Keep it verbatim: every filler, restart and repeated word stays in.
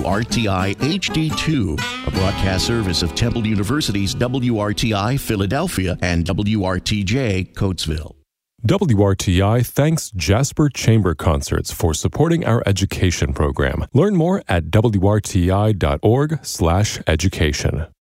R T I H D two, a broadcast service of Temple University's W R T I Philadelphia and W R T J Coatesville. W R T I thanks Jasper Chamber Concerts for supporting our education program. Learn more at W R T I dot org slash education.